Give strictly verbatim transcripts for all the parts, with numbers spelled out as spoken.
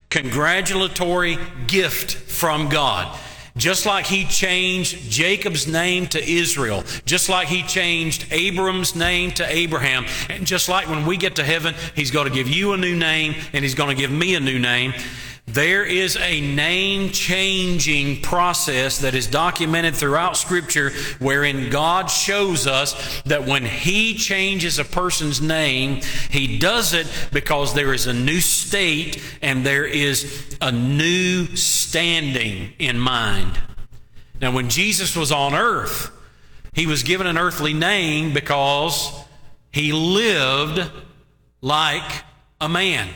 congratulatory gift from God. Just like he changed Jacob's name to Israel, just like he changed Abram's name to Abraham, and just like when we get to heaven, he's going to give you a new name and he's going to give me a new name. There is a name-changing process that is documented throughout Scripture wherein God shows us that when he changes a person's name, he does it because there is a new state and there is a new standing in mind. Now, when Jesus was on earth, he was given an earthly name because he lived like a man.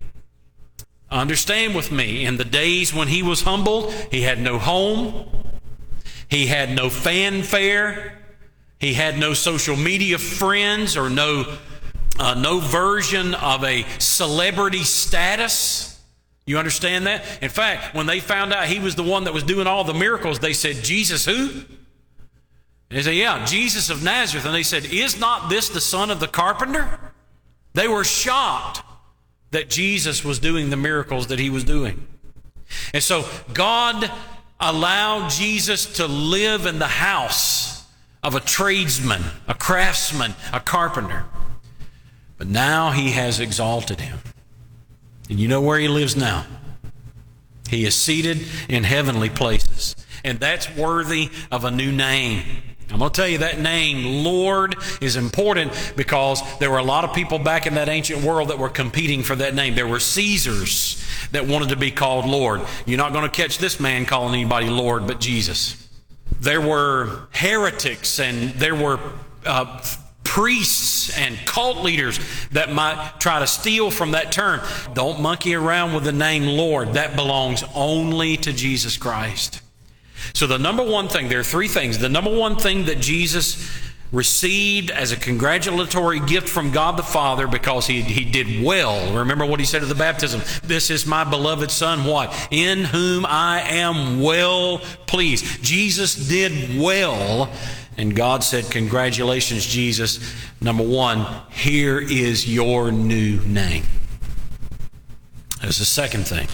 Understand with me, in the days when he was humbled, he had no home, he had no fanfare, he had no social media friends or no, uh, no version of a celebrity status. You understand that? In fact, when they found out he was the one that was doing all the miracles, they said, Jesus who? And they said, yeah, Jesus of Nazareth. And they said, is not this the son of the carpenter? They were shocked that Jesus was doing the miracles that he was doing. And so God allowed Jesus to live in the house of a tradesman, a craftsman, a carpenter. But now he has exalted him. And you know where he lives now? He is seated in heavenly places. And that's worthy of a new name. I'm going to tell you that name, Lord, is important because there were a lot of people back in that ancient world that were competing for that name. There were Caesars that wanted to be called Lord. You're not going to catch this man calling anybody Lord but Jesus. There were heretics and there were uh, priests and cult leaders that might try to steal from that term. Don't monkey around with the name Lord. That belongs only to Jesus Christ. So the number one thing, there are three things. The number one thing that Jesus received as a congratulatory gift from God the Father because he, he did well. Remember what he said at the baptism. This is my beloved Son, what? In whom I am well pleased. Jesus did well. And God said, congratulations, Jesus. Number one, here is your new name. There's the second thing.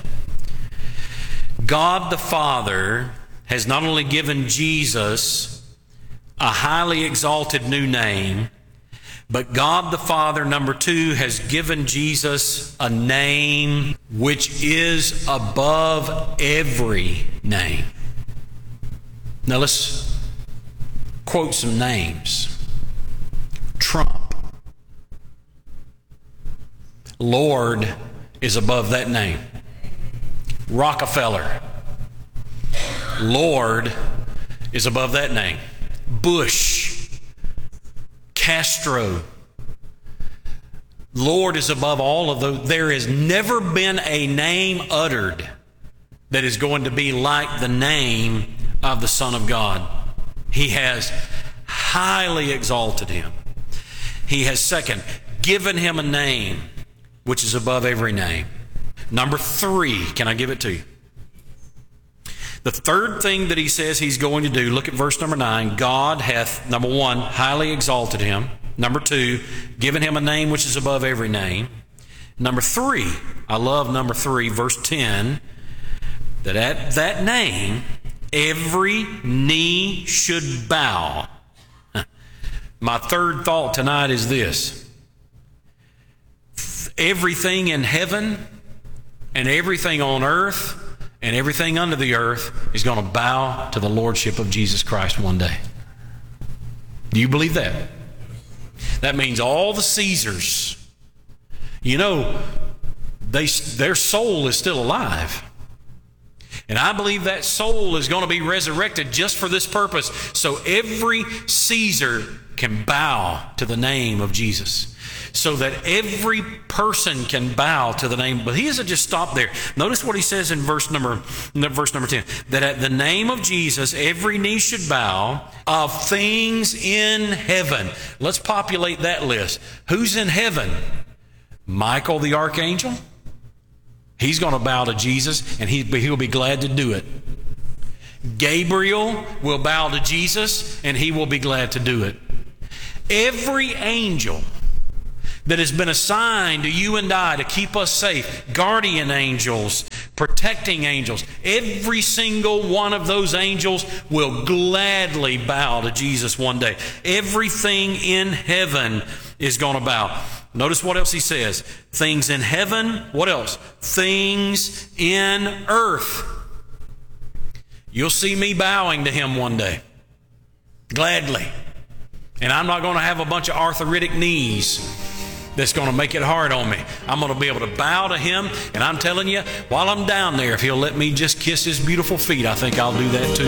God the Father has not only given Jesus a highly exalted new name, but God the Father, number two, has given Jesus a name which is above every name. Now let's quote some names. Trump. Lord is above that name. Rockefeller. Lord is above that name. Bush, Castro. Lord is above all of those. There has never been a name uttered that is going to be like the name of the Son of God. He has highly exalted him. He has, second, given him a name which is above every name. Number three, can I give it to you? The third thing that he says he's going to do, look at verse number nine. God hath, number one, highly exalted him. Number two, given him a name which is above every name. Number three, I love number three, verse ten, that at that name, every knee should bow. My third thought tonight is this. Everything in heaven and everything on earth and everything under the earth is going to bow to the lordship of Jesus Christ one day. Do you believe that? That means all the Caesars, you know, they, their soul is still alive. And I believe that soul is going to be resurrected just for this purpose. So every Caesar can bow to the name of Jesus. So that every person can bow to the name. But he doesn't just stop there. Notice what he says in verse number, verse number ten. That at the name of Jesus, every knee should bow of things in heaven. Let's populate that list. Who's in heaven? Michael the archangel. He's going to bow to Jesus, and he, he'll be glad to do it. Gabriel will bow to Jesus, and he will be glad to do it. Every angel that has been assigned to you and I to keep us safe, guardian angels, protecting angels. Every single one of those angels will gladly bow to Jesus one day. Everything in heaven is going to bow. Notice what else he says. Things in heaven. What else? Things in earth. You'll see me bowing to him one day. Gladly. And I'm not going to have a bunch of arthritic knees that's going to make it hard on me. I'm going to be able to bow to him. And I'm telling you, while I'm down there, if he'll let me just kiss his beautiful feet, I think I'll do that too.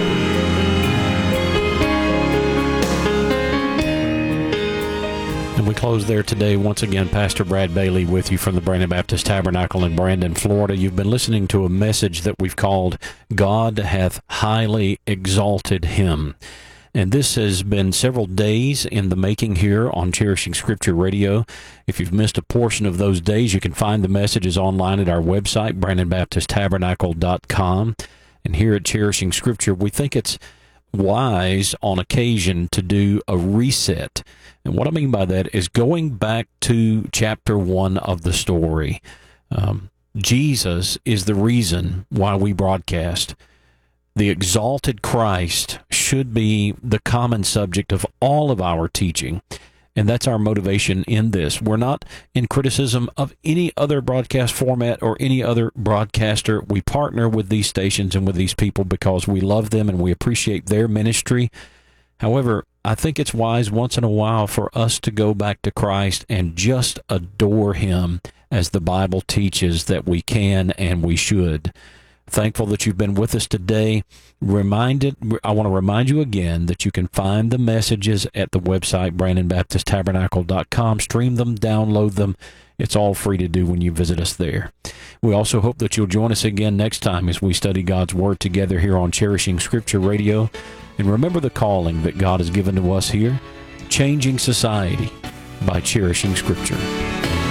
And we close there today. Once again, Pastor Brad Bailey with you from the Brandon Baptist Tabernacle in Brandon, Florida. You've been listening to a message that we've called God Hath Highly Exalted Him. And this has been several days in the making here on Cherishing Scripture Radio. If you've missed a portion of those days, you can find the messages online at our website, brandon baptist tabernacle dot com. And here at Cherishing Scripture, we think it's wise on occasion to do a reset. And what I mean by that is going back to chapter one of the story. Um, Jesus is the reason why we broadcast. The exalted Christ should be the common subject of all of our teaching, and that's our motivation in this. We're not in criticism of any other broadcast format or any other broadcaster. We partner with these stations and with these people because we love them and we appreciate their ministry. However, I think it's wise once in a while for us to go back to Christ and just adore him as the Bible teaches that we can and we should. Thankful that you've been with us today. Reminded, I want to remind you again that you can find the messages at the website, brandon baptist tabernacle dot com. Stream them, download them. It's all free to do when you visit us there. We also hope that you'll join us again next time as we study God's Word together here on Cherishing Scripture Radio. And remember the calling that God has given to us here, changing society by cherishing Scripture.